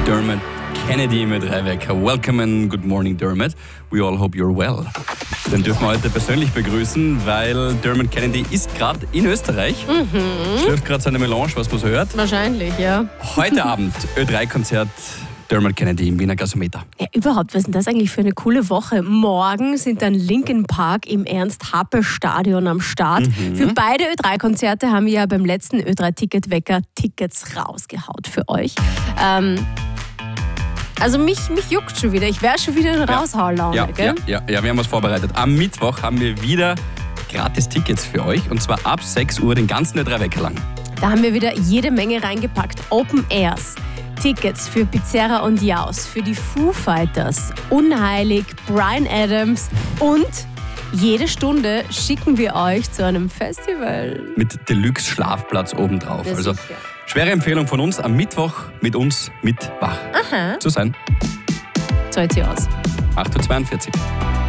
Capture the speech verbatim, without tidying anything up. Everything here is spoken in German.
Dermot Kennedy mit Drei-Wecker. Welcome and good morning, Dermot. We all hope you're well. Den dürfen wir heute persönlich begrüßen, weil Dermot Kennedy ist gerade in Österreich. Mhm. Schlürft gerade seine Melange, was man so hört. Wahrscheinlich, ja. Heute Abend Ö drei Konzert Dermot Kennedy im Wiener Gasometer. Ja, überhaupt, was ist denn das eigentlich für eine coole Woche? Morgen sind dann Linkin Park im Ernst-Happel-Stadion am Start. Mhm. Für beide Ö drei Konzerte haben wir ja beim letzten Ö drei Ticketwecker Tickets rausgehaut für euch. Ähm, also mich, mich juckt schon wieder. Ich wäre schon wieder in Raushauerlaune, ja, gell? Ja, ja, ja, wir haben was vorbereitet. Am Mittwoch haben wir wieder gratis Tickets für euch und zwar ab sechs Uhr den ganzen Ö drei Wecker lang. Da haben wir wieder jede Menge reingepackt. Open Airs, Tickets für Pizzeria und Jaus, für die Foo Fighters, Unheilig, Bryan Adams und jede Stunde schicken wir euch zu einem Festival. Mit Deluxe-Schlafplatz obendrauf. Ja, also sicher. schwere Empfehlung von uns, am Mittwoch mit uns mit wach Aha. zu sein. Zahlt sie aus. acht Uhr zweiundvierzig.